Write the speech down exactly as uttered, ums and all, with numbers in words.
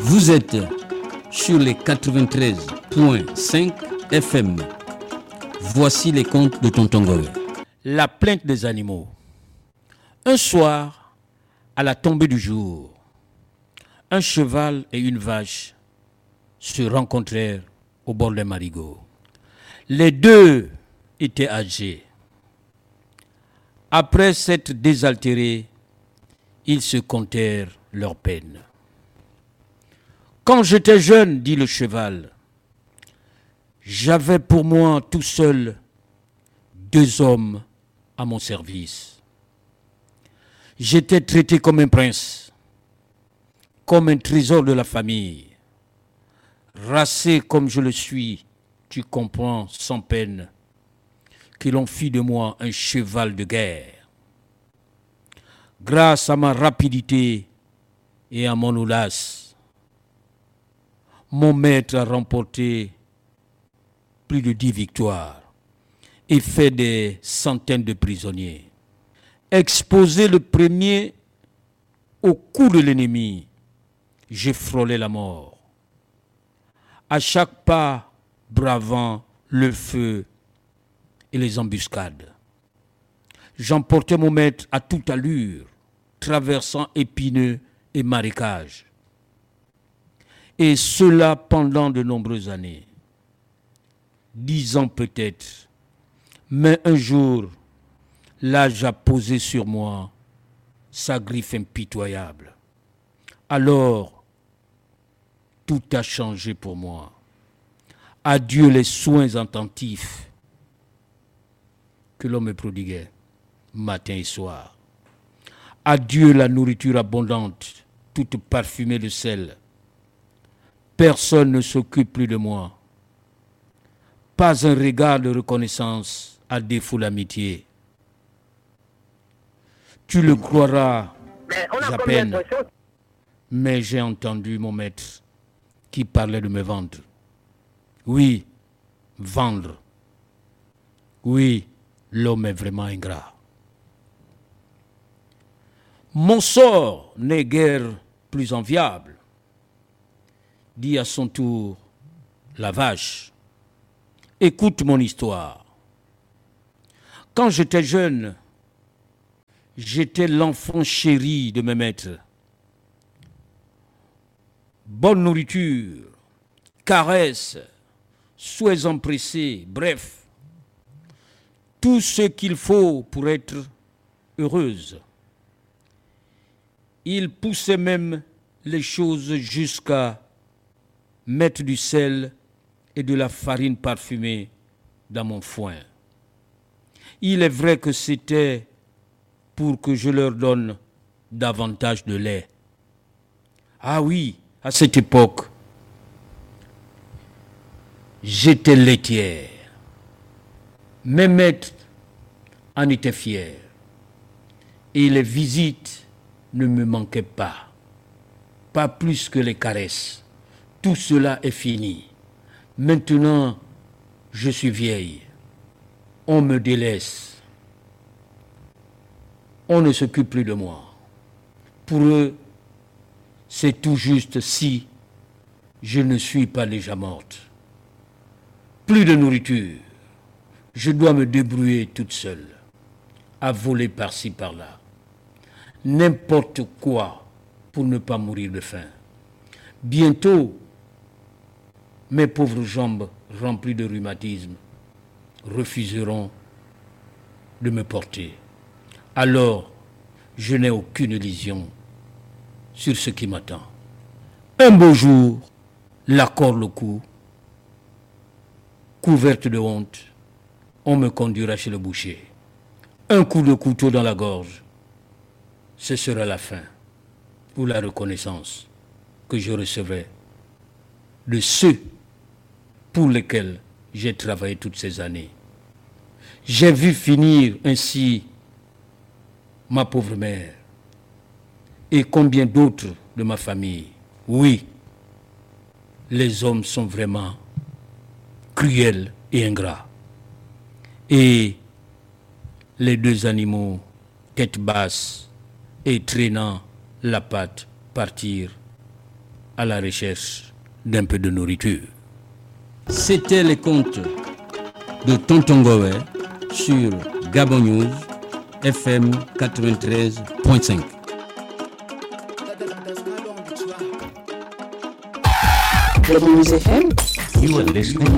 Vous êtes sur les quatre-vingt-treize virgule cinq F M. Voici les contes de Tonton Goé. La plainte des animaux. Un soir, à la tombée du jour, un cheval et une vache se rencontrèrent au bord d'un marigot. Les deux étaient âgés. Après s'être désaltérés, ils se contèrent leurs peines. Quand j'étais jeune, dit le cheval, j'avais pour moi tout seul deux hommes à mon service. J'étais traité comme un prince, comme un trésor de la famille. Racé comme je le suis, tu comprends sans peine que l'on fit de moi un cheval de guerre. Grâce à ma rapidité et à mon audace, mon maître a remporté plus de dix victoires et fait des centaines de prisonniers. Exposé le premier au coup de l'ennemi, j'ai frôlé la mort. À chaque pas, bravant le feu et les embuscades. J'emportais mon maître à toute allure, traversant épineux et marécages. Et cela pendant de nombreuses années. Dix ans peut-être. Mais un jour, l'âge a posé sur moi sa griffe impitoyable. Alors, tout a changé pour moi. Adieu les soins attentifs que l'on me prodiguait matin et soir. Adieu la nourriture abondante, toute parfumée de sel. Personne ne s'occupe plus de moi. Pas un regard de reconnaissance, à défaut l'amitié. Tu le croiras à peine, mais j'ai entendu mon maître qui parlait de me vendre. Oui, vendre. Oui, l'homme est vraiment ingrat. Mon sort n'est guère plus enviable, dit à son tour la vache. Écoute mon histoire. Quand j'étais jeune, j'étais l'enfant chéri de mes maîtres. Bonne nourriture, caresses, souhaits empressés, bref, tout ce qu'il faut pour être heureuse. Il poussait même les choses jusqu'à mettre du sel et de la farine parfumée dans mon foin. Il est vrai que c'était pour que je leur donne davantage de lait. Ah oui, à cette époque, j'étais laitière. Mes maîtres en étaient fiers. Et les visites ne me manquaient pas. Pas plus que les caresses. Tout cela est fini. Maintenant, je suis vieille. On me délaisse. On ne s'occupe plus de moi. Pour eux, c'est tout juste si je ne suis pas déjà morte. Plus de nourriture. Je dois me débrouiller toute seule, à voler par-ci par-là. N'importe quoi pour ne pas mourir de faim. Bientôt, mes pauvres jambes remplies de rhumatisme refuseront de me porter. Alors, je n'ai aucune illusion sur ce qui m'attend. Un beau jour, la corde au cou, couverte de honte, on me conduira chez le boucher. Un coup de couteau dans la gorge, ce sera la fin ou la reconnaissance que je recevrai de ceux pour lesquels j'ai travaillé toutes ces années. J'ai vu finir ainsi ma pauvre mère et combien d'autres de ma famille. Oui, les hommes sont vraiment cruels et ingrats. Et les deux animaux, tête basse et traînant la patte, partirent à la recherche d'un peu de nourriture. C'était les contes de Tonton Gower sur Gabon News F M quatre-vingt-treize point cinq. Gabon News F M. You are listening